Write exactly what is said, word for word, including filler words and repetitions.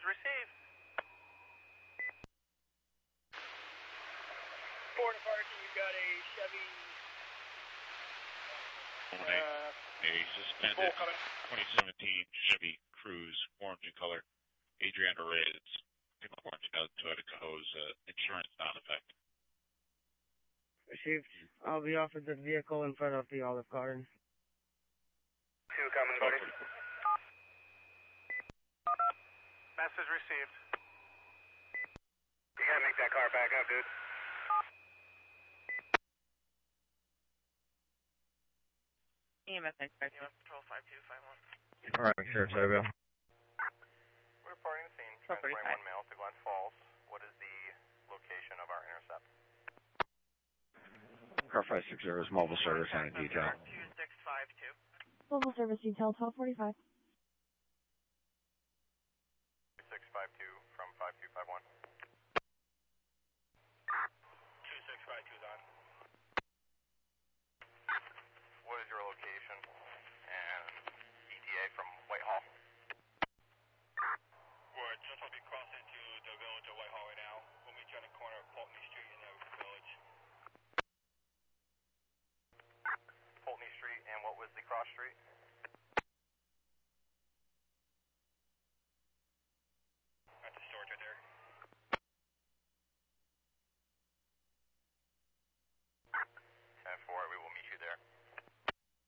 received. Ford Parking, you've got a Chevy. A, Uh, a suspended twenty seventeen Chevy Cruze, orange in color, Adriana Reyes, orange out to Toyota's uh, insurance non-effect. Received. I'll be offered the vehicle in front of the Olive Garden. Two coming, buddy. Message received. You gotta make that car back up, dude. E M S next five two. Patrol five two five one. All right, sure, so go. We're reporting the scene. Transferring one male to Glens Falls. What is the location of our intercept? Car five six zero is mobile service and a detail. two six five two. Mobile service detail twelve forty-five. two six five two from five two five one. two six five two is on. What is your location and E T A from Whitehall? We're just going to be crossing to the village of Whitehall right now. We'll meet you on the corner of Pulteney Street in the village. Pulteney Street, and what was the cross street?